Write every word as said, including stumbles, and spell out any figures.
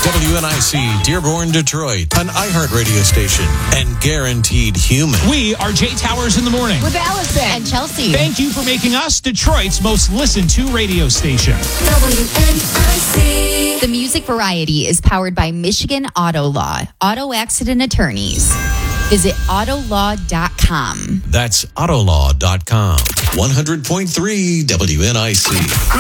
W N I C, Dearborn, Detroit, an iHeart radio station, and guaranteed human. We are Jay Towers in the morning. With Allison and Chelsea. Thank you for making us Detroit's most listened to radio station. W N I C. The music variety is powered by Michigan Auto Law, auto accident attorneys. Visit auto law dot com. That's autolaw dot com. one hundred point three W N I C.